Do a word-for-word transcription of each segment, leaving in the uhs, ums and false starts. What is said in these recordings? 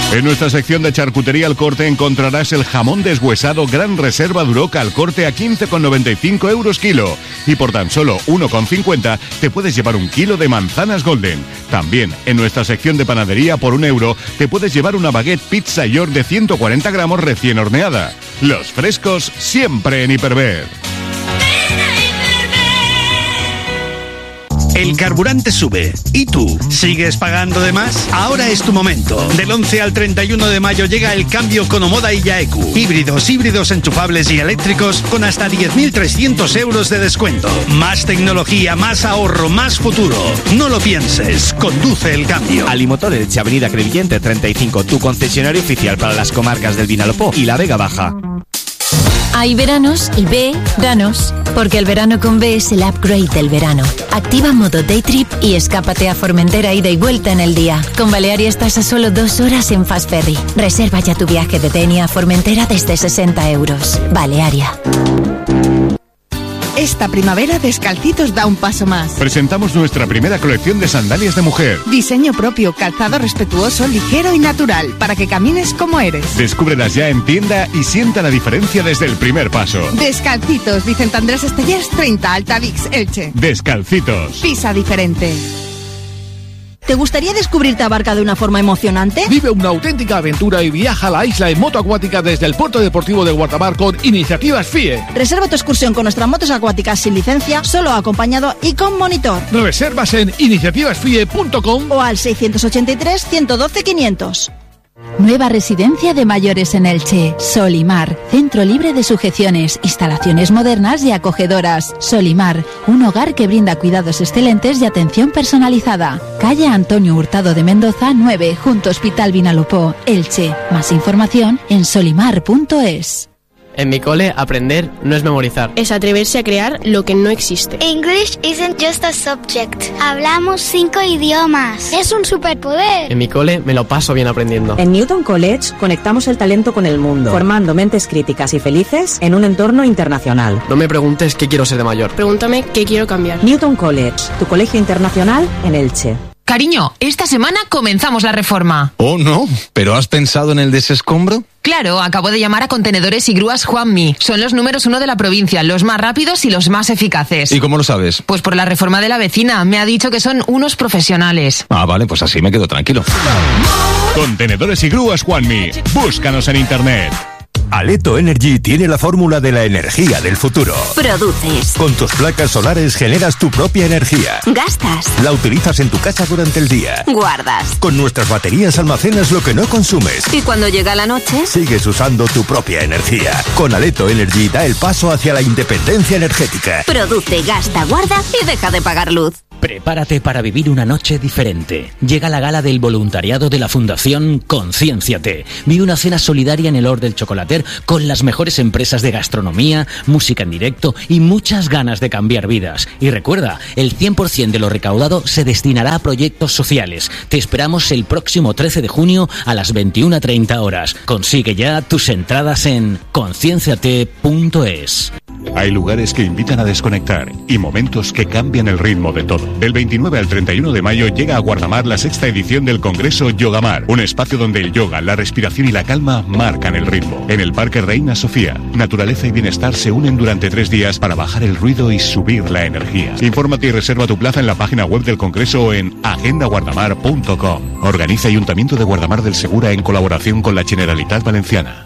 En nuestra sección de charcutería al corte encontrarás el jamón deshuesado Gran Reserva Duroc al corte a quince con noventa y cinco euros kilo. Y por tan solo uno con cincuenta te puedes llevar un kilo de manzanas Golden. También en nuestra sección de panadería por un euro te puedes llevar una baguette Pizza York de ciento cuarenta gramos recién horneada. Los frescos siempre en Hiperver. El carburante sube. ¿Y tú? ¿Sigues pagando de más? Ahora es tu momento. Del once al treinta y uno de mayo llega el cambio con Omoda y Yaeku. Híbridos, híbridos enchufables y eléctricos con hasta diez mil trescientos euros de descuento. Más tecnología, más ahorro, más futuro. No lo pienses. Conduce el cambio. Alimotor Elche, Avenida Crevillente treinta y cinco. Tu concesionario oficial para las comarcas del Vinalopó y la Vega Baja. Hay veranos y veranos, porque el verano con B es el upgrade del verano. Activa modo Day Trip y escápate a Formentera ida y vuelta en el día. Con Balearia estás a solo dos horas en Fast Ferry. Reserva ya tu viaje de Denia a Formentera desde sesenta euros. Balearia. Esta primavera Descalcitos da un paso más. Presentamos nuestra primera colección de sandalias de mujer. Diseño propio, calzado respetuoso, ligero y natural, para que camines como eres. Descúbrelas ya en tienda y sienta la diferencia desde el primer paso. Descalcitos, Vicente Andrés Estellers treinta, Altavix, Elche. Descalcitos. Pisa diferente. ¿Te gustaría descubrir Tabarca de una forma emocionante? Vive una auténtica aventura y viaja a la isla en moto acuática desde el puerto deportivo de Guardamar con Iniciativas F I E. Reserva tu excursión con nuestras motos acuáticas sin licencia, solo acompañado y con monitor. Reservas en iniciativas f i e punto com o al seiscientos ochenta y tres, ciento doce, quinientos. Nueva residencia de mayores en Elche. Solimar, centro libre de sujeciones, instalaciones modernas y acogedoras. Solimar, un hogar que brinda cuidados excelentes y atención personalizada. Calle Antonio Hurtado de Mendoza nueve, junto Hospital Vinalopó, Elche. Más información en solimar punto es. En mi cole, aprender no es memorizar. Es atreverse a crear lo que no existe. English isn't just a subject. Hablamos cinco idiomas. Es un superpoder. En mi cole me lo paso bien aprendiendo. En Newton College conectamos el talento con el mundo, formando mentes críticas y felices en un entorno internacional. No me preguntes qué quiero ser de mayor. Pregúntame qué quiero cambiar. Newton College, tu colegio internacional en Elche. Cariño, esta semana comenzamos la reforma. Oh, no, ¿pero has pensado en el desescombro? Claro, acabo de llamar a Contenedores y Grúas Juanmi. Son los números uno de la provincia, los más rápidos y los más eficaces. ¿Y cómo lo sabes? Pues por la reforma de la vecina. Me ha dicho que son unos profesionales. Ah, vale, pues así me quedo tranquilo. Contenedores y Grúas Juanmi. Búscanos en internet. Aleto Energy tiene la fórmula de la energía del futuro. Produces. Con tus placas solares generas tu propia energía. Gastas. La utilizas en tu casa durante el día. Guardas. Con nuestras baterías almacenas lo que no consumes. Y cuando llega la noche, sigues usando tu propia energía. Con Aleto Energy da el paso hacia la independencia energética. Produce, gasta, guarda y deja de pagar luz. Prepárate para vivir una noche diferente. Llega la gala del voluntariado de la Fundación Conciénciate. Vive una cena solidaria en el Hort del Chocolater con las mejores empresas de gastronomía, música en directo y muchas ganas de cambiar vidas. Y recuerda, el cien por ciento de lo recaudado se destinará a proyectos sociales. Te esperamos el próximo trece de junio a las veintiuna treinta horas. Consigue ya tus entradas en concienciate punto es. Hay lugares que invitan a desconectar y momentos que cambian el ritmo de todo. Del veintinueve al treinta y uno de mayo llega a Guardamar la sexta edición del Congreso Yogamar, un espacio donde el yoga, la respiración y la calma marcan el ritmo. En el Parque Reina Sofía, naturaleza y bienestar se unen durante tres días para bajar el ruido y subir la energía. Infórmate y reserva tu plaza en la página web del Congreso o en agenda guardamar punto com. Organiza Ayuntamiento de Guardamar del Segura en colaboración con la Generalitat Valenciana.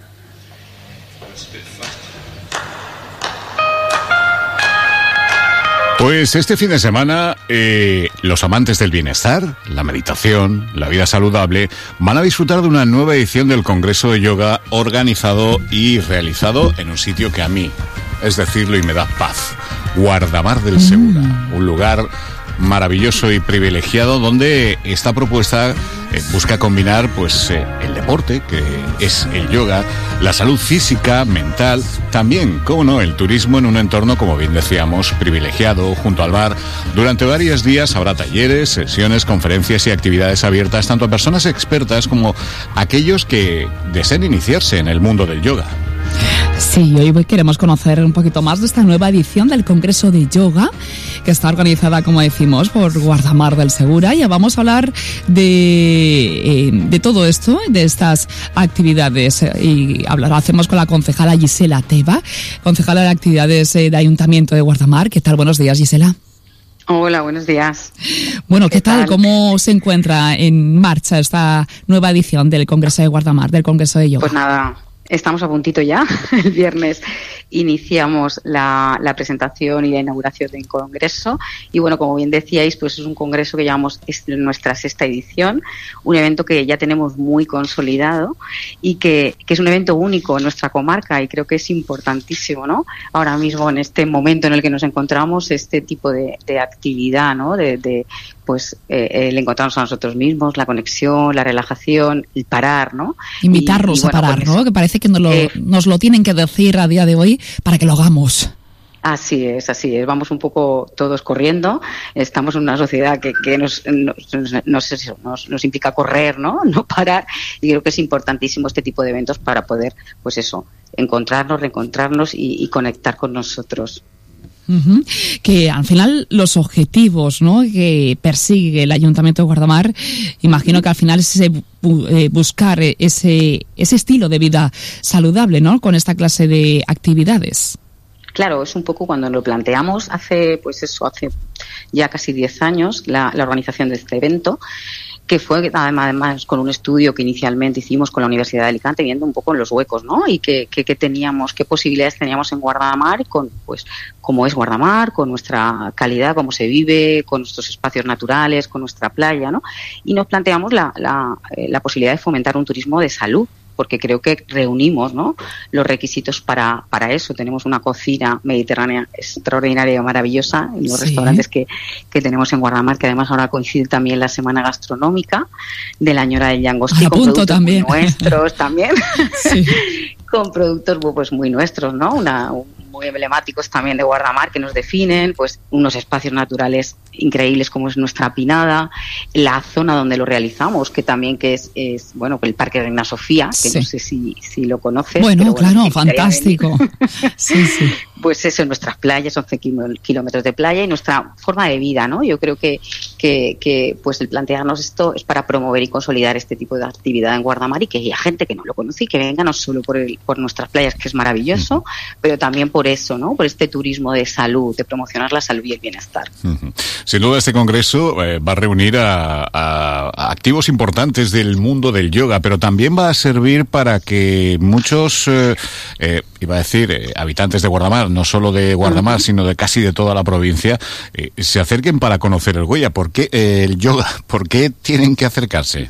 Pues este fin de semana eh, los amantes del bienestar, la meditación, la vida saludable van a disfrutar de una nueva edición del Congreso de Yoga organizado y realizado en un sitio que a mí, es decirlo y me da paz, Guardamar del Segura, mm. un lugar maravilloso y privilegiado donde esta propuesta eh, busca combinar pues eh, el deporte, que es el yoga, la salud física, mental, también, cómo no, el turismo en un entorno, como bien decíamos, privilegiado, junto al mar. Durante varios días habrá talleres, sesiones, conferencias y actividades abiertas tanto a personas expertas como a aquellos que deseen iniciarse en el mundo del yoga. Sí, hoy queremos conocer un poquito más de esta nueva edición del Congreso de Yoga, que está organizada, como decimos, por Guardamar del Segura. Ya vamos a hablar de, eh, de todo esto, de estas actividades. Y hablar, lo hacemos con la concejala Gisela Teba, concejala de actividades eh, de Ayuntamiento de Guardamar. ¿Qué tal? Buenos días, Gisela. Hola, buenos días. Bueno, ¿qué, ¿Qué tal? tal? ¿Cómo se encuentra en marcha esta nueva edición del Congreso de Guardamar, del Congreso de Yoga? Pues nada, estamos a puntito ya. El viernes iniciamos la, la presentación y la inauguración del congreso y bueno, como bien decíais, pues es un congreso que llevamos es nuestra sexta edición, un evento que ya tenemos muy consolidado y que, que es un evento único en nuestra comarca y creo que es importantísimo, ¿no? Ahora mismo, en este momento en el que nos encontramos, este tipo de, de actividad, ¿no? De, de pues eh, el encontrarnos a nosotros mismos, la conexión, la relajación, el parar, ¿no? Invitarnos y, y bueno, a parar, ¿no? Que parece que nos lo, eh, nos lo tienen que decir a día de hoy para que lo hagamos. Así es, así es. Vamos un poco todos corriendo. Estamos en una sociedad que, que nos, nos, nos, nos, nos implica correr, ¿no? No parar. Y creo que es importantísimo este tipo de eventos para poder, pues eso, encontrarnos, reencontrarnos y, y conectar con nosotros. Uh-huh. Que al final los objetivos, ¿no?, que persigue el Ayuntamiento de Guardamar, imagino que al final es ese, eh, buscar ese, ese estilo de vida saludable, ¿no?, con esta clase de actividades. Claro, es un poco cuando lo planteamos hace, pues eso, hace ya casi diez años, la, la organización de este evento, que fue además con un estudio que inicialmente hicimos con la Universidad de Alicante, viendo un poco los huecos, ¿no? Y qué que, que teníamos, qué posibilidades teníamos en Guardamar, con pues cómo es Guardamar, con nuestra calidad, cómo se vive, con nuestros espacios naturales, con nuestra playa, ¿no? Y nos planteamos la, la, la posibilidad de fomentar un turismo de salud, porque creo que reunimos, ¿no?, los requisitos para, para eso. Tenemos una cocina mediterránea extraordinaria y maravillosa en los sí. restaurantes que, que tenemos en Guardamar, que además ahora coincide también la semana gastronómica de la Ñora del Llangostí, con productos también. Muy nuestros también, sí. con productos pues muy nuestros, ¿no? Una, muy emblemáticos también de Guardamar que nos definen, pues unos espacios naturales increíbles como es nuestra Pinada, la zona donde lo realizamos, que también que es, es bueno, el Parque Reina Sofía, que sí. no sé si, si lo conoces. Bueno, pero, bueno claro, fantástico. sí, sí. Pues eso, nuestras playas, once kilómetros de playa y nuestra forma de vida, ¿no? Yo creo que, que, que pues el plantearnos esto es para promover y consolidar este tipo de actividad en Guardamar y que haya gente que no lo conoce y que venga no solo por, el, por nuestras playas, que es maravilloso, uh-huh. pero también por eso, ¿no? Por este turismo de salud, de promocionar la salud y el bienestar. Uh-huh. Sin duda este congreso eh, va a reunir a, a, a activos importantes del mundo del yoga, pero también va a servir para que muchos, eh, eh, iba a decir, eh, habitantes de Guardamar, no solo de Guardamar, uh-huh. sino de casi de toda la provincia, eh, se acerquen para conocer el Goya. ¿Por qué eh, el yoga? ¿Por qué tienen que acercarse?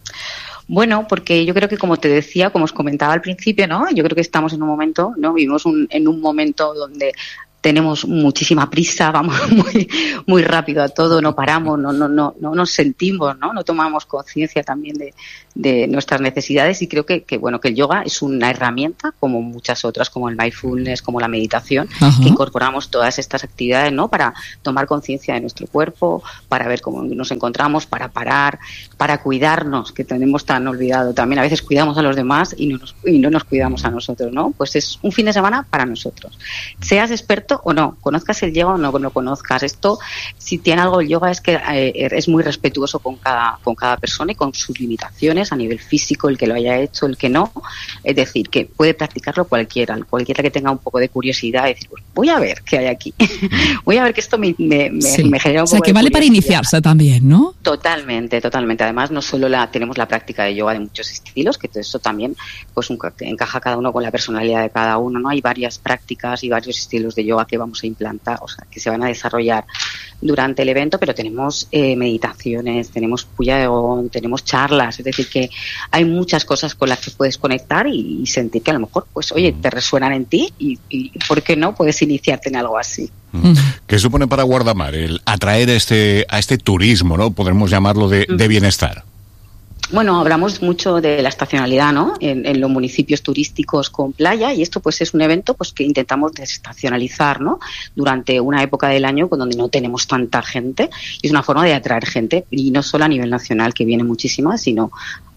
Bueno, porque yo creo que, como te decía, como os comentaba al principio, ¿no? Yo creo que estamos en un momento, ¿no? Vivimos un, en un momento donde tenemos muchísima prisa, vamos muy muy rápido a todo, no paramos, no no no no nos sentimos, no no tomamos conciencia también de, de nuestras necesidades y creo que, que bueno que el yoga es una herramienta como muchas otras, como el mindfulness, como la meditación, uh-huh. que incorporamos todas estas actividades, ¿no? Para tomar conciencia de nuestro cuerpo, para ver cómo nos encontramos, para parar, para cuidarnos, que tenemos tan olvidado también. A veces cuidamos a los demás y no nos y no nos cuidamos a nosotros, ¿no? Pues es un fin de semana para nosotros. Seas experto o no, conozcas el yoga o no lo conozcas. Esto, si tiene algo el yoga, es que eh, es muy respetuoso con cada, con cada persona y con sus limitaciones a nivel físico, el que lo haya hecho, el que no. Es decir, que puede practicarlo cualquiera, cualquiera que tenga un poco de curiosidad, y decir, pues voy a ver qué hay aquí. voy a ver que esto me, me, me, sí. me genera un poco de O sea, que vale para iniciarse también, ¿no? Totalmente, totalmente. Además, no solo la tenemos la práctica de yoga de muchos estilos, que todo eso también pues un, encaja cada uno con la personalidad de cada uno, ¿no? Hay varias prácticas y varios estilos de yoga que vamos a implantar, o sea, que se van a desarrollar durante el evento, pero tenemos eh, meditaciones, tenemos puya de Gong, tenemos charlas, es decir, que hay muchas cosas con las que puedes conectar y, y sentir que a lo mejor, pues, oye, te resuenan en ti y, y ¿por qué no puedes iniciarte en algo así? ¿Qué supone para Guardamar el atraer a este, a este turismo, ¿no? Podemos llamarlo de, de bienestar. Bueno, hablamos mucho de la estacionalidad, ¿no? En, en los municipios turísticos con playa, y esto pues es un evento pues que intentamos desestacionalizar, ¿no? Durante una época del año con donde no tenemos tanta gente, y es una forma de atraer gente, y no solo a nivel nacional, que viene muchísima, sino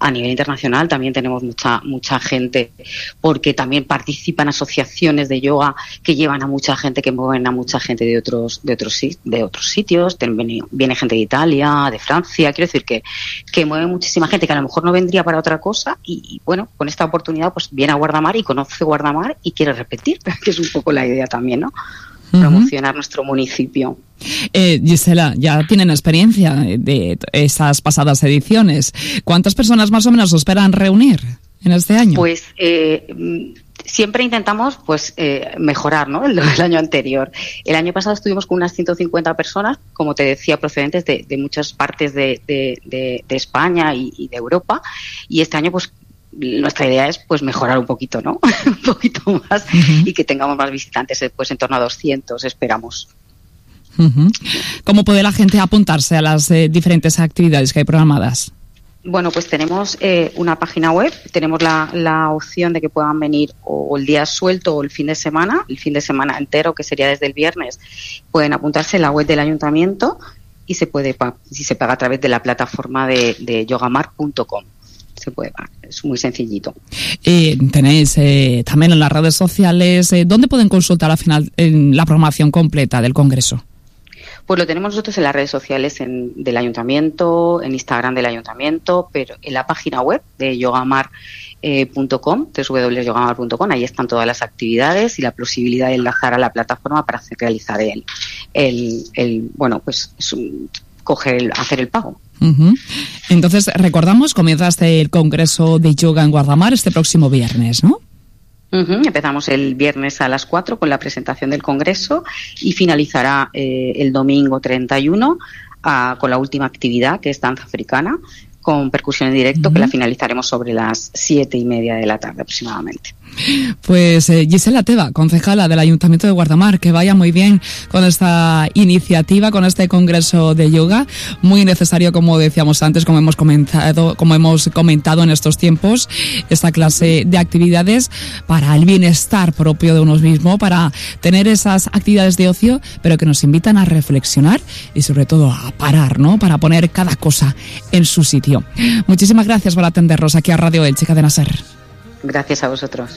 a nivel internacional también tenemos mucha mucha gente, porque también participan asociaciones de yoga que llevan a mucha gente, que mueven a mucha gente de otros de otros de otros sitios. Viene, viene gente de Italia, de Francia, quiero decir que que mueve muchísima gente que a lo mejor no vendría para otra cosa y, y bueno, con esta oportunidad pues viene a Guardamar y conoce Guardamar y quiere repetir, que es un poco la idea también, ¿no? Promocionar uh-huh. nuestro municipio. Eh, Gisela, ya tienen experiencia de esas pasadas ediciones. ¿Cuántas personas más o menos esperan reunir en este año? Pues eh, siempre intentamos pues eh, mejorar, ¿no? El, el año anterior. El año pasado estuvimos con unas ciento cincuenta personas, como te decía, procedentes de, de muchas partes de, de, de, de España y, y de Europa, y este año pues nuestra idea es pues mejorar un poquito, ¿no? un poquito más uh-huh. y que tengamos más visitantes, pues en torno a doscientos esperamos. Uh-huh. ¿Cómo puede la gente apuntarse a las eh, diferentes actividades que hay programadas? Bueno, pues tenemos eh, una página web, tenemos la, la opción de que puedan venir o el día suelto o el fin de semana, el fin de semana entero, que sería desde el viernes, pueden apuntarse en la web del ayuntamiento y se puede si se paga a través de la plataforma de, de yogamar punto com. Se puede pagar, es muy sencillito. Eh, tenéis eh, también en las redes sociales, eh, ¿dónde pueden consultar al final en la programación completa del Congreso? Pues lo tenemos nosotros en las redes sociales en, del Ayuntamiento, en Instagram del Ayuntamiento, pero en la página web de yogamar punto com, doble u doble u doble u punto yogamar punto com, ahí están todas las actividades y la posibilidad de enlazar a la plataforma para hacer, realizar el, el, el, bueno, pues es un, coger el, hacer el pago. Uh-huh. Entonces, recordamos, comienza este el Congreso de Yoga en Guardamar este próximo viernes, ¿no? Uh-huh. Empezamos el viernes a las cuatro con la presentación del Congreso y finalizará eh, el domingo treinta y uno uh, con la última actividad, que es danza africana, con percusión en directo, uh-huh. que la finalizaremos sobre las siete y media de la tarde aproximadamente. Pues eh, Gisela Teba, concejala del Ayuntamiento de Guardamar, que vaya muy bien con esta iniciativa, con este congreso de yoga, muy necesario, como decíamos antes, como hemos comentado, como hemos comentado en estos tiempos, esta clase de actividades para el bienestar propio de uno mismo, para tener esas actividades de ocio, pero que nos invitan a reflexionar y sobre todo a parar, ¿no? Para poner cada cosa en su sitio. Muchísimas gracias por atendernos aquí a Radio Elche, Cadena Ser. Gracias a vosotros.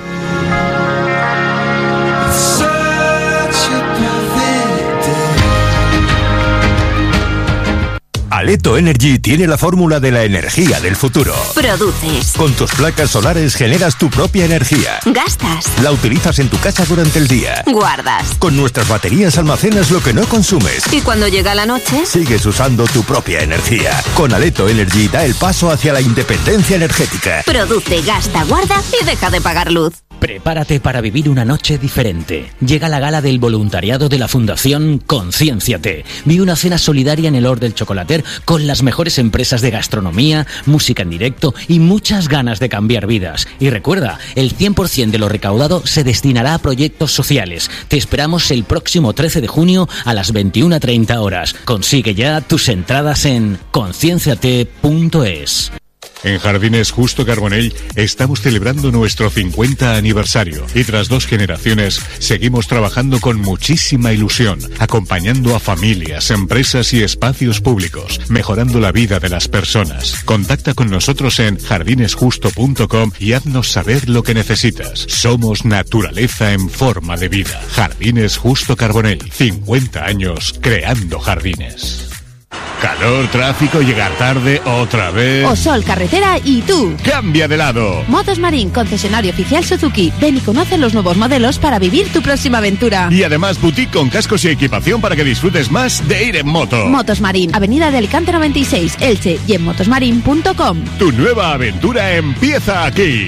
Aleto Energy tiene la fórmula de la energía del futuro. Produces. Con tus placas solares generas tu propia energía. Gastas. La utilizas en tu casa durante el día. Guardas. Con nuestras baterías almacenas lo que no consumes. Y cuando llega la noche, sigues usando tu propia energía. Con Aleto Energy da el paso hacia la independencia energética. Produce, gasta, guarda y deja de pagar luz. Prepárate para vivir una noche diferente. Llega la gala del voluntariado de la Fundación Conciénciate. Vive una cena solidaria en el Hort del Chocolater con las mejores empresas de gastronomía, música en directo y muchas ganas de cambiar vidas. Y recuerda, el cien por ciento de lo recaudado se destinará a proyectos sociales. Te esperamos el próximo trece de junio a las veintiuna treinta horas. Consigue ya tus entradas en concienciate punto es. En Jardines Justo Carbonell estamos celebrando nuestro cincuenta aniversario y tras dos generaciones seguimos trabajando con muchísima ilusión, acompañando a familias, empresas y espacios públicos, mejorando la vida de las personas. Contacta con nosotros en jardines justo punto com y haznos saber lo que necesitas. Somos naturaleza en forma de vida. Jardines Justo Carbonell, cincuenta años creando jardines. Calor, tráfico, llegar tarde, otra vez. O sol, carretera y tú. Cambia de lado. Motos Marín, concesionario oficial Suzuki. Ven y conoce los nuevos modelos para vivir tu próxima aventura. Y además boutique con cascos y equipación para que disfrutes más de ir en moto. Motos Marín, Avenida de Alicante noventa y seis, Elche, y en motosmarin punto com. Tu nueva aventura empieza aquí.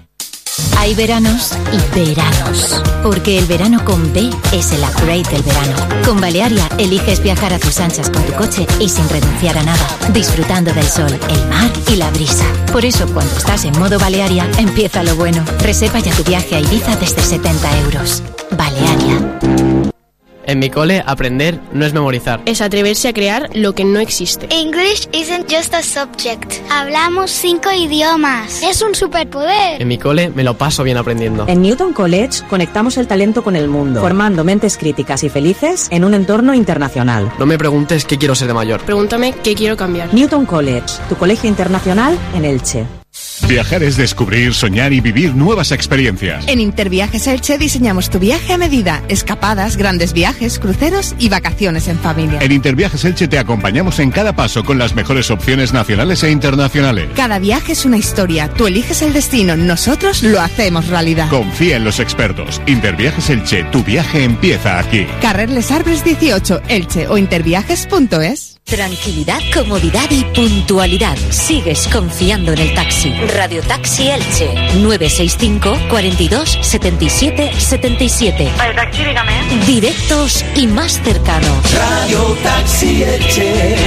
Hay veranos y veranos, porque el verano con B es el upgrade del verano. Con Balearia eliges viajar a tus anchas con tu coche y sin renunciar a nada, disfrutando del sol, el mar y la brisa. Por eso, cuando estás en modo Balearia, empieza lo bueno. Reserva ya tu viaje a Ibiza desde setenta euros. Balearia. En mi cole, aprender no es memorizar. Es atreverse a crear lo que no existe. English isn't just a subject. Hablamos cinco idiomas. Es un superpoder. En mi cole me lo paso bien aprendiendo. En Newton College conectamos el talento con el mundo, formando mentes críticas y felices en un entorno internacional. No me preguntes qué quiero ser de mayor. Pregúntame qué quiero cambiar. Newton College, tu colegio internacional en Elche. Viajar es descubrir, soñar y vivir nuevas experiencias. En Interviajes Elche diseñamos tu viaje a medida. Escapadas, grandes viajes, cruceros y vacaciones en familia. En Interviajes Elche te acompañamos en cada paso con las mejores opciones nacionales e internacionales. Cada viaje es una historia. Tú eliges el destino, nosotros lo hacemos realidad. Confía en los expertos. Interviajes Elche, tu viaje empieza aquí. Carrer Les Arbres dieciocho, Elche o interviajes punto es. Tranquilidad, comodidad y puntualidad. Sigues confiando en el taxi. Radio Taxi Elche. nueve seis cinco, cuarenta y dos, setenta y siete, setenta y siete. Radio Taxi, dígame. Directos y más cercanos. Radio Taxi Elche.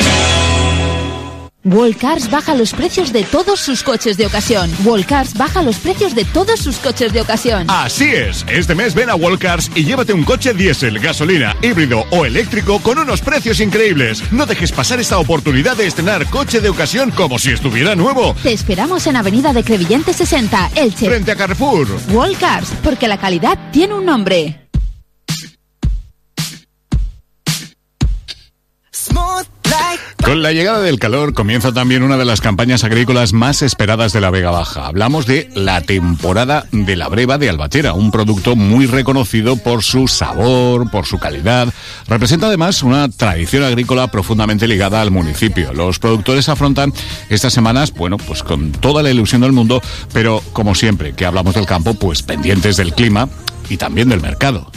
Wallcars baja los precios de todos sus coches de ocasión. Wallcars baja los precios de todos sus coches de ocasión. Así es, este mes ven a Wallcars y llévate un coche diésel, gasolina, híbrido o eléctrico con unos precios increíbles. No dejes pasar esta oportunidad de estrenar coche de ocasión como si estuviera nuevo. Te esperamos en Avenida de Crevillente sesenta, Elche. Frente a Carrefour. Wallcars, porque la calidad tiene un nombre. Con la llegada del calor comienza también una de las campañas agrícolas más esperadas de la Vega Baja. Hablamos de la temporada de la breva de Albatera, un producto muy reconocido por su sabor, por su calidad. Representa además una tradición agrícola profundamente ligada al municipio. Los productores afrontan estas semanas, bueno, pues con toda la ilusión del mundo, pero como siempre que hablamos del campo, pues pendientes del clima y también del mercado.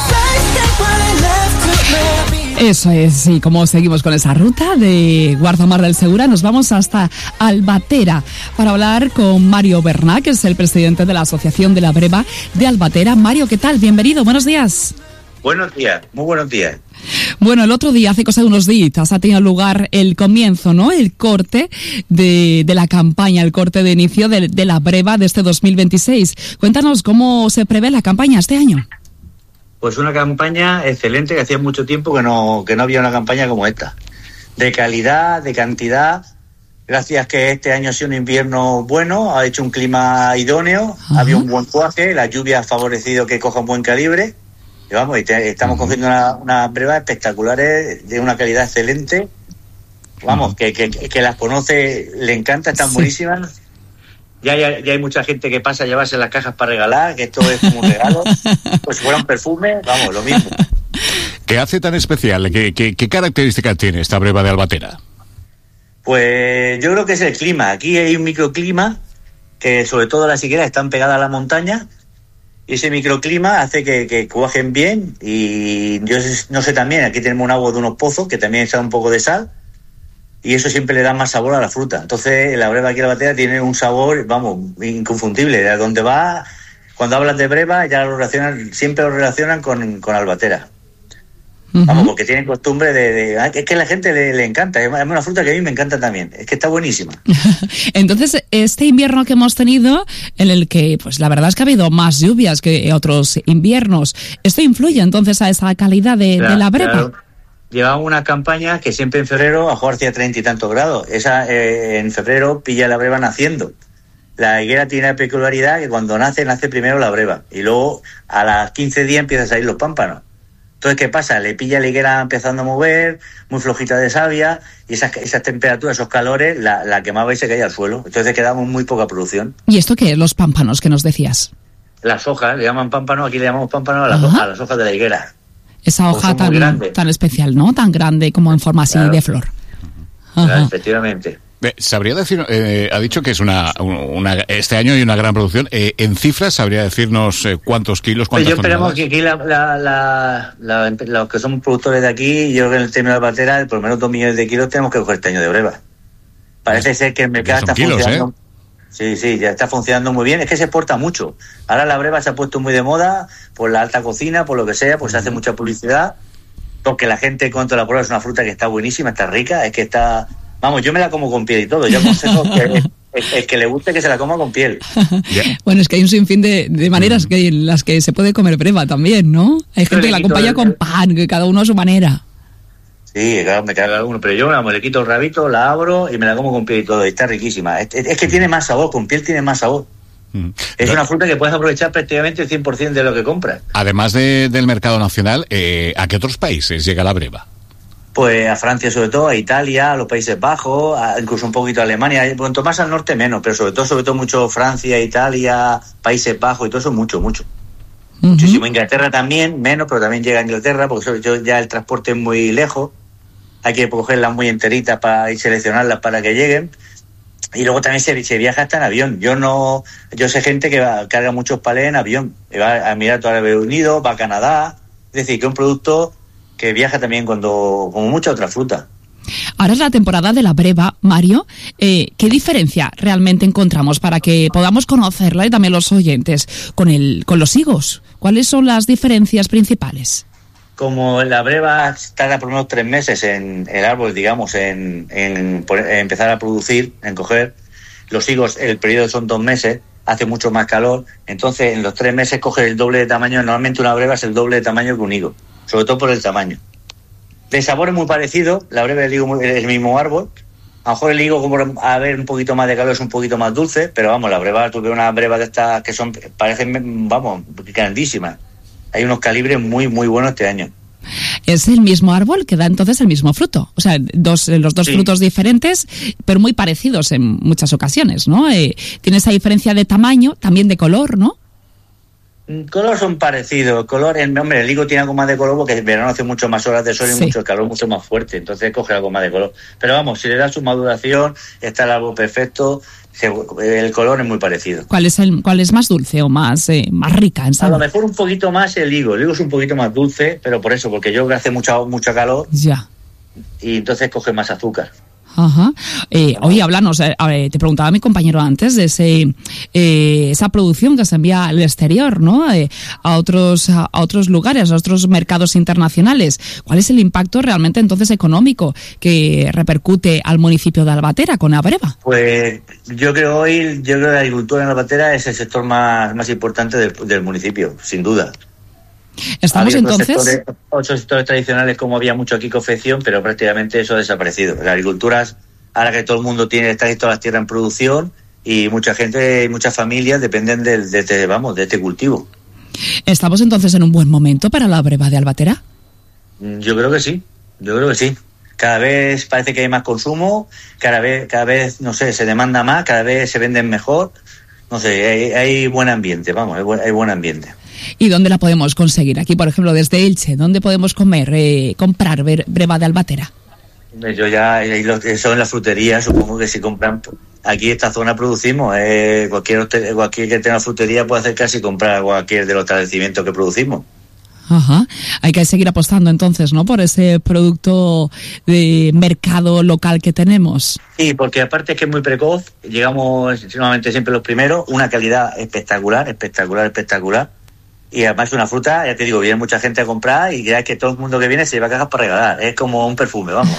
Eso es, y como seguimos con esa ruta de Guardamar del Segura, nos vamos hasta Albatera para hablar con Mario Bernat, que es el presidente de la Asociación de la Breva de Albatera. Mario, ¿qué tal? Bienvenido, buenos días. Buenos días, muy buenos días. Bueno, el otro día, hace cosa de unos días, ha tenido lugar el comienzo, ¿no? El corte de, de la campaña, el corte de inicio de, de la breva de este dos mil veintiséis. Cuéntanos cómo se prevé la campaña este año. Pues una campaña excelente, que hacía mucho tiempo que no que no había una campaña como esta. De calidad, de cantidad. Gracias que este año ha sido un invierno bueno, ha hecho un clima idóneo, uh-huh. Había un buen cuaje, la lluvia ha favorecido que coja un buen calibre. Y vamos, y te, estamos uh-huh. cogiendo unas una brevas espectaculares, de una calidad excelente. Vamos, uh-huh. que, que, que las conoce, le encanta, están sí. buenísimas. Ya, ya, ya hay mucha gente que pasa a llevarse las cajas para regalar, que esto es como un regalo. Pues si fuera un perfume, vamos, lo mismo. ¿Qué hace tan especial? ¿Qué, qué, qué características tiene esta breva de Albatera? Pues yo creo que es el clima. Aquí hay un microclima, que sobre todo las higueras están pegadas a la montaña, y ese microclima hace que, que cuajen bien. Y yo no sé también, aquí tenemos un agua de unos pozos, que también echa un poco de sal, y eso siempre le da más sabor a la fruta. Entonces la breva aquí en Albatera tiene un sabor, vamos, inconfundible. De donde va, cuando hablan de breva, ya lo relacionan, siempre lo relacionan con, con Albatera. Uh-huh. Vamos, porque tienen costumbre de, de... Es que a la gente le, le encanta, es una fruta que a mí me encanta también, es que está buenísima. Entonces, este invierno que hemos tenido, en el que, pues la verdad es que ha habido más lluvias que otros inviernos, ¿esto influye entonces a esa calidad de, claro, de la breva? Claro. Llevamos una campaña que siempre en febrero, a jugar hacia treinta y tantos grados. Esa eh, en febrero pilla la breva naciendo. La higuera tiene la peculiaridad que cuando nace, nace primero la breva. Y luego a las quince días empiezan a salir los pámpanos. Entonces, ¿qué pasa? Le pilla la higuera empezando a mover, muy flojita de savia, y esas, esas temperaturas, esos calores, la, la quemaba y se caía al suelo. Entonces quedamos muy poca producción. ¿Y esto qué es? Los pámpanos que nos decías. Las hojas, le llaman pámpanos, aquí le llamamos pámpanos a las, hojas, a las hojas de la higuera. Esa hoja tan, tan especial, ¿no? Tan grande como en forma así claro. de flor. Claro, efectivamente. ¿Sabría decir, eh, ha dicho que es una, una este año hay una gran producción, eh, en cifras sabría decirnos eh, cuántos kilos, cuántas pues yo esperamos que aquí la, la, la, la, los que son productores de aquí, yo creo que en el término de Albatera, por lo menos dos millones de kilos tenemos que coger este año de breva. Parece ser que el mercado está kilos, funcionando. ¿eh? Sí, sí, ya está funcionando muy bien. Es que se exporta mucho. Ahora la breva se ha puesto muy de moda por la alta cocina, por lo que sea, pues se hace mucha publicidad. Porque la gente cuando la prueba es una fruta que está buenísima, está rica, es que está... Vamos, yo me la como con piel y todo. Yo aconsejo que, El, el que le guste que se la coma con piel. Bueno, es que hay un sinfín de, de maneras que en las que se puede comer breva también, ¿no? Hay gente que la acompaña con pan, que cada uno a su manera. Sí, claro, me caga alguno, pero yo vamos, le quito el rabito, la abro y me la como con piel y todo, y está riquísima. Es, es que tiene más sabor, con piel tiene más sabor. Mm. Es una fruta que puedes aprovechar prácticamente el cien por ciento de lo que compras. Además de, del mercado nacional, eh, ¿a qué otros países llega la breva? Pues a Francia sobre todo, a Italia, a los Países Bajos, a, incluso un poquito a Alemania, cuanto más al norte menos, pero sobre todo, sobre todo mucho Francia, Italia, Países Bajos y todo eso, mucho, mucho. Uh-huh. Muchísimo. Inglaterra también, menos, pero también llega a Inglaterra, porque sobre todo ya el transporte es muy lejos, hay que cogerlas muy enteritas para y seleccionarlas para que lleguen. Y luego también se, se viaja hasta en avión. Yo no, yo sé gente que va, carga muchos palés en avión, va a Emiratos Árabes Unidos, va a Canadá, es decir, que es un producto que viaja también cuando como mucha otra fruta. Ahora es la temporada de la breva, Mario. Eh, ¿Qué diferencia realmente encontramos para que podamos conocerla y también los oyentes con el con los higos? ¿Cuáles son las diferencias principales? Como la breva tarda por unos tres meses en el árbol, digamos, en, en, en empezar a producir, en coger, los higos, el periodo son dos meses, hace mucho más calor, entonces en los tres meses coge el doble de tamaño. Normalmente una breva es el doble de tamaño que un higo, sobre todo por el tamaño. De sabor es muy parecido, la breva y el higo es el mismo árbol. A lo mejor el higo, como a ver un poquito más de calor, es un poquito más dulce, pero vamos, la breva, tuve una breva de estas que son, parecen, vamos, grandísimas. Hay unos calibres muy, muy buenos este año. Es el mismo árbol que da entonces el mismo fruto. O sea, dos, los dos sí. frutos diferentes, pero muy parecidos en muchas ocasiones, ¿no? Eh, tiene esa diferencia de tamaño, también de color, ¿no? Color son parecidos. Color, el, hombre, el higo tiene algo más de color porque el verano hace mucho más horas de sol y sí. mucho el calor mucho más fuerte. Entonces coge algo más de color. Pero vamos, si le das su maduración, está el árbol perfecto. El color es muy parecido. ¿Cuál es el cuál es más dulce o más eh, más rica en sabor? A lo mejor un poquito más el higo. El higo es un poquito más dulce, pero por eso, porque yo creo que hace mucha mucha calor. Ya. Y entonces coge más azúcar. Ajá. Eh, oye, háblanos, eh, te preguntaba mi compañero antes de ese eh, esa producción que se envía al exterior, ¿no? Eh, a otros a, a otros lugares, a otros mercados internacionales. ¿Cuál es el impacto realmente entonces económico que repercute al municipio de Albatera con la breva? Pues yo creo hoy, yo creo que la agricultura en Albatera es el sector más, más importante del, del municipio, sin duda. Estamos había entonces otros sectores, otros sectores tradicionales, como había mucho aquí confección, pero prácticamente eso ha desaparecido. La agricultura, ahora que todo el mundo tiene está todas las tierras en producción y mucha gente y muchas familias dependen de, de, de vamos de este cultivo. ¿Estamos entonces en un buen momento para la breva de Albatera? Yo creo que sí, yo creo que sí. Cada vez parece que hay más consumo, cada vez cada vez no sé se demanda más, cada vez se venden mejor. No sé, hay, hay buen ambiente, vamos, hay buen, hay buen ambiente. ¿Y dónde la podemos conseguir? Aquí, por ejemplo, desde Elche, ¿dónde podemos comer, eh, comprar breva de Albatera? Yo ya, eso en la frutería, supongo que si compran, aquí esta zona producimos, eh, cualquier, cualquier que tenga frutería puede acercarse y comprar cualquier de los establecimientos que producimos. Ajá. Hay que seguir apostando entonces, ¿no? Por ese producto de mercado local que tenemos. Sí, porque aparte es que es muy precoz, llegamos normalmente siempre los primeros, una calidad espectacular, espectacular, espectacular. Y además es una fruta, ya te digo, viene mucha gente a comprar y ya que todo el mundo que viene se lleva cajas para regalar. Es como un perfume, vamos.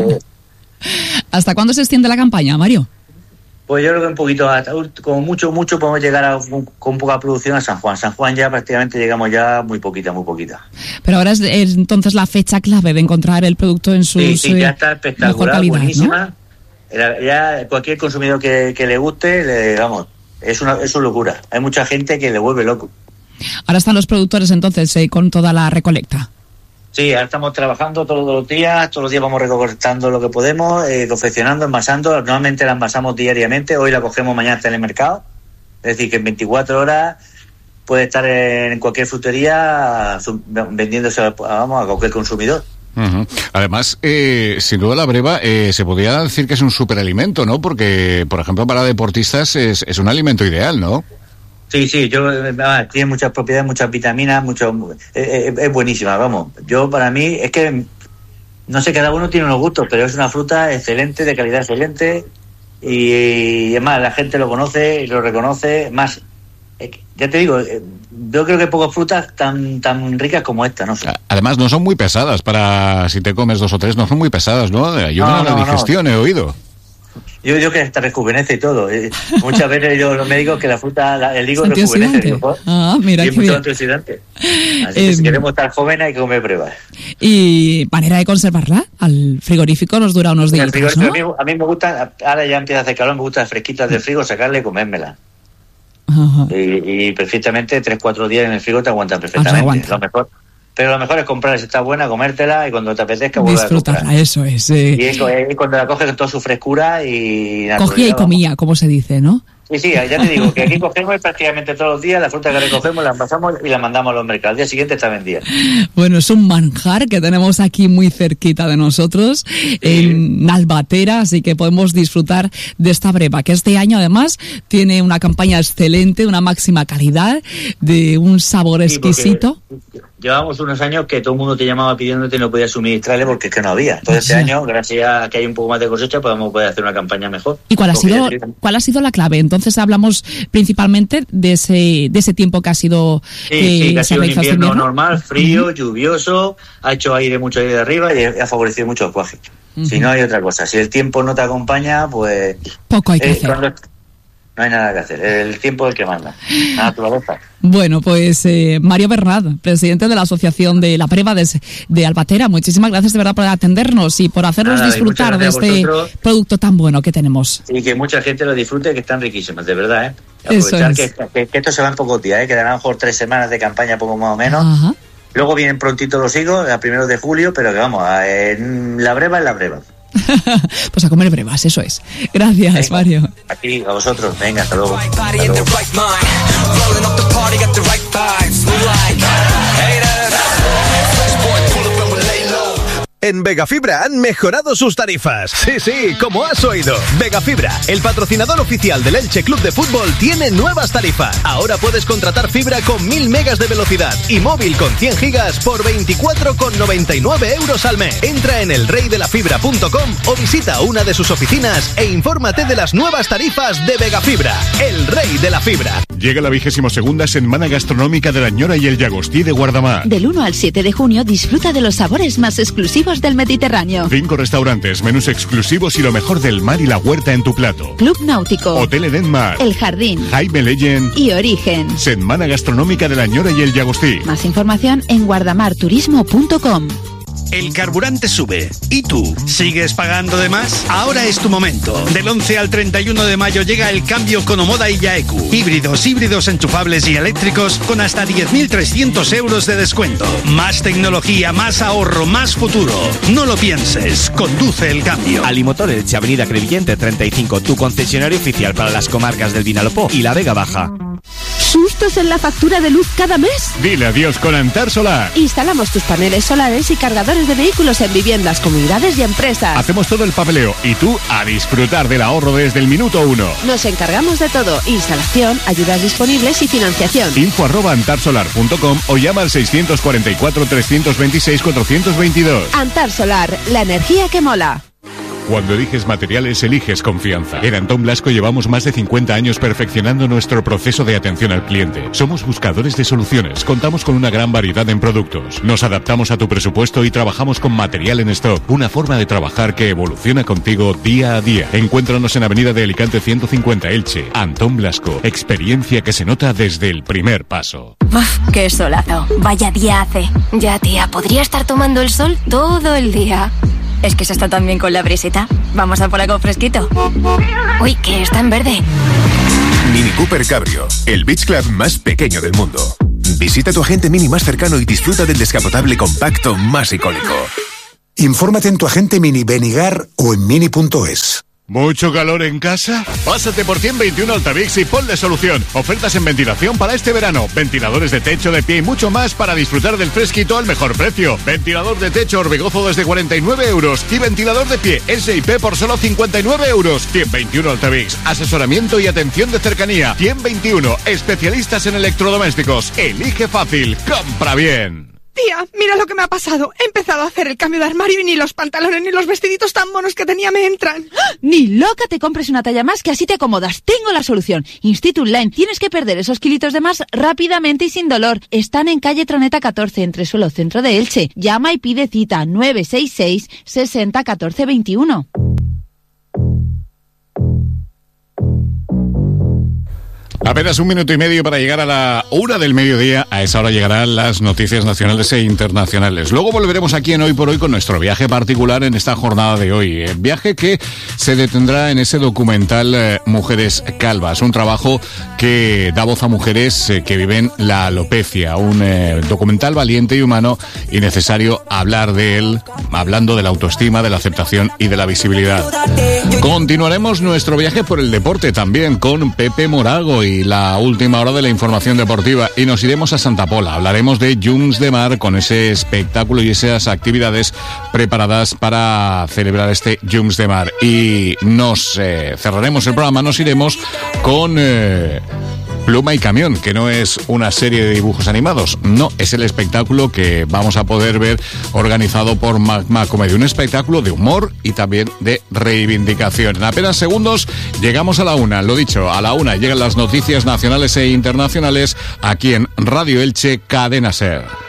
¿Hasta cuándo se extiende la campaña, Mario? Pues yo creo que un poquito, como mucho, mucho podemos llegar a, con poca producción a San Juan. San Juan ya prácticamente llegamos ya muy poquita, muy poquita. Pero ahora es, es entonces la fecha clave de encontrar el producto en su sí, sí, ya está espectacular, calidad, buenísima. ¿no? Ya cualquier consumidor que, que le guste, le, vamos, es una, es una locura. Hay mucha gente que le vuelve loco. Ahora están los productores entonces eh, con toda la recolecta. Sí, ahora estamos trabajando todos los días, todos los días vamos recolectando lo que podemos, eh, confeccionando, envasando. Normalmente la envasamos diariamente, hoy la cogemos, mañana está en el mercado. Es decir, que en veinticuatro horas puede estar en cualquier frutería vendiéndose a, vamos, a cualquier consumidor. Uh-huh. Además, eh, sin duda la breva eh, se podría decir que es un superalimento, ¿no? Porque, por ejemplo, para deportistas es, es un alimento ideal, ¿no? Sí, sí, yo ah, tiene muchas propiedades, muchas vitaminas, mucho eh, eh, es buenísima, vamos. Yo para mí es que no sé, cada uno tiene unos gustos, pero es una fruta excelente, de calidad excelente y, y además la gente lo conoce y lo reconoce más. Eh, ya te digo, eh, yo creo que hay pocas frutas tan tan ricas como esta, no sé. Además no son muy pesadas para si te comes dos o tres, no son muy pesadas, ¿no? Ayudan no, no, a la digestión, no. He oído. Yo digo que hasta rejuvenece y todo. Muchas veces yo los médicos que la fruta, el higo rejuvenece. Digo, ah, mira, y mucho antioxidante. Así que eh, si queremos estar jóvenes hay que comer pruebas. ¿Y manera de conservarla? Al frigorífico nos dura unos días, el frigorífico, ¿no? a, mí, a mí me gusta, ahora ya empieza a hacer calor, me gusta las fresquitas del frigo, sacarle y comérmela. Y, y perfectamente tres, cuatro días en el frigo te aguantan perfectamente. Aguanta. Lo mejor. Pero lo mejor es comprar, si está buena, comértela y cuando te apetezca volver a comprar. Disfrutarla, eso es. Eh. Y es, es cuando la coges con toda su frescura y... Cogía y comía, como se dice, ¿no? Sí, sí, ya te digo que aquí cogemos prácticamente todos los días, la fruta que recogemos la envasamos y la mandamos a los mercados. Al día siguiente está vendida. Bueno, es un manjar que tenemos aquí muy cerquita de nosotros, sí. en Albatera, así que podemos disfrutar de esta breva, que este año además tiene una campaña excelente, una máxima calidad, de un sabor sí, exquisito. Llevamos unos años que todo el mundo te llamaba pidiéndote y no podías suministrarle porque es que no había. Entonces sí. Este año, gracias a que hay un poco más de cosecha, podemos poder hacer una campaña mejor. ¿Y cuál ha sido, cuál ha sido la clave? Entonces hablamos principalmente de ese de ese tiempo que ha sido sí, eh, sí, que ha sido un invierno, invierno normal, frío, uh-huh. lluvioso, ha hecho aire, mucho aire de arriba y ha favorecido mucho el cuaje. Uh-huh. Si no hay otra cosa, si el tiempo no te acompaña, pues poco hay que eh, hacer. Cuando, no hay nada que hacer, el tiempo es el que manda. La naturaleza. Bueno, pues eh, Mario Bernat, presidente de la Asociación de la Breva de, de Albatera, muchísimas gracias de verdad por atendernos y por hacernos nada, disfrutar de este producto tan bueno que tenemos. Y que mucha gente lo disfrute, que están riquísimos, de verdad, ¿eh? Aprovechar que, que, que esto se va en pocos días, ¿eh? Quedarán a lo mejor tres semanas de campaña, poco más o menos. Ajá. Luego vienen prontito los higos, a primeros de julio, pero que vamos, en la breva es la breva. Pues a comer brevas, eso es. Gracias, venga, Mario. A ti, a vosotros. Venga, hasta luego. Hasta luego. En Vegafibra han mejorado sus tarifas. Sí, sí, como has oído. Vegafibra, el patrocinador oficial del Elche Club de Fútbol, tiene nuevas tarifas. Ahora puedes contratar fibra con mil megas de velocidad y móvil con cien gigas por veinticuatro con noventa y nueve euros al mes. Entra en el rey de la fibra punto com o visita una de sus oficinas e infórmate de las nuevas tarifas de Vegafibra, el rey de la fibra. Llega la vigésima segunda Semana Gastronómica de la Ñora y el Llagostí de Guardamar. Del uno al siete de junio disfruta de los sabores más exclusivos del Mediterráneo. Cinco restaurantes, menús exclusivos y lo mejor del mar y la huerta en tu plato. Club Náutico, Hotel Eden Mar, El Jardín, Jaime Legend y Origen. Semana Gastronómica de la Ñora y el Llagostí. Más información en guardamarturismo punto com. El carburante sube. ¿Y tú? ¿Sigues pagando de más? Ahora es tu momento. Del once al treinta y uno de mayo llega el cambio con Omoda y Yaeku. Híbridos, híbridos enchufables y eléctricos con hasta diez mil trescientos euros de descuento. Más tecnología, más ahorro, más futuro. No lo pienses. Conduce el cambio. Alimotor Elche, Avenida Crevillente treinta y cinco, tu concesionario oficial para las comarcas del Vinalopó y la Vega Baja. ¿Sustos en la factura de luz cada mes? Dile adiós con Antar Solar. Instalamos tus paneles solares y cargadores de vehículos en viviendas, comunidades y empresas. Hacemos todo el papeleo y tú a disfrutar del ahorro desde el minuto uno. Nos encargamos de todo: instalación, ayudas disponibles y financiación. Info arroba antarsolar punto com o llama al seiscientos cuarenta y cuatro, trescientos veintiséis, cuatrocientos veintidós. Antar Solar, la energía que mola. Cuando eliges materiales, eliges confianza. En Antón Blasco llevamos más de cincuenta años perfeccionando nuestro proceso de atención al cliente. Somos buscadores de soluciones. Contamos con una gran variedad en productos. Nos adaptamos a tu presupuesto y trabajamos con material en stock. Una forma de trabajar que evoluciona contigo día a día. Encuéntranos en Avenida de Alicante ciento cincuenta, Elche. Antón Blasco. Experiencia que se nota desde el primer paso. Uf, qué solazo. Vaya día hace. Ya, tía, podría estar tomando el sol todo el día. Es que se está tan bien con la brisita. Vamos a por algo fresquito. Uy, que está en verde. Mini Cooper Cabrio, el beach club más pequeño del mundo. Visita tu agente Mini más cercano y disfruta del descapotable compacto más icónico. Infórmate en tu agente Mini Benigar o en mini punto es. ¿Mucho calor en casa? Pásate por ciento veintiuno Altavix y ponle solución. Ofertas en ventilación para este verano. Ventiladores de techo, de pie y mucho más para disfrutar del fresquito al mejor precio. Ventilador de techo Orbegozo desde cuarenta y nueve euros. Y ventilador de pie S I P por solo cincuenta y nueve euros. ciento veintiuno Altavix. Asesoramiento y atención de cercanía. ciento veintiuno. Especialistas en electrodomésticos. Elige fácil. Compra bien. Tía, mira lo que me ha pasado. He empezado a hacer el cambio de armario y ni los pantalones ni los vestiditos tan monos que tenía me entran. Ni loca te compres una talla más, que así te acomodas. Tengo la solución. Institut Line. Tienes que perder esos kilitos de más rápidamente y sin dolor. Están en calle Troneta catorce, entre suelo centro de Elche. Llama y pide cita nueve seis seis, sesenta, catorce, veintiuno. Apenas un minuto y medio para llegar a la una del mediodía. A esa hora llegarán las noticias nacionales e internacionales. Luego volveremos aquí en Hoy por Hoy con nuestro viaje particular en esta jornada de hoy. Eh, viaje que se detendrá en ese documental eh, Mujeres Calvas, un trabajo que da voz a mujeres eh, que viven la alopecia. Un eh, documental valiente y humano, y necesario hablar de él, hablando de la autoestima, de la aceptación y de la visibilidad. Continuaremos nuestro viaje por el deporte también con Pepe Morago y la última hora de la información deportiva, y nos iremos a Santa Pola. Hablaremos de Llums de Mar, con ese espectáculo y esas actividades preparadas para celebrar este Llums de Mar, y nos eh, cerraremos el programa, nos iremos con eh, Pluma y Camión, que no es una serie de dibujos animados, no, es el espectáculo que vamos a poder ver organizado por Magma Comedy, un espectáculo de humor y también de reivindicación. En apenas segundos llegamos a la una, lo dicho, a la una llegan las noticias nacionales e internacionales aquí en Radio Elche, Cadena SER.